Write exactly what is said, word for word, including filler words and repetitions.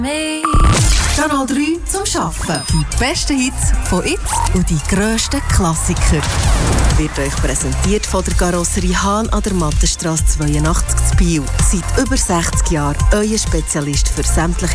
Kanal drei zum Arbeiten. Die besten Hits von jetzt und die grössten Klassiker. Wird euch präsentiert von der Karosserie Hahn an der Mattenstrasse zweiundachtzig zu Biel. Seit über sechzig Jahren euer Spezialist für sämtliche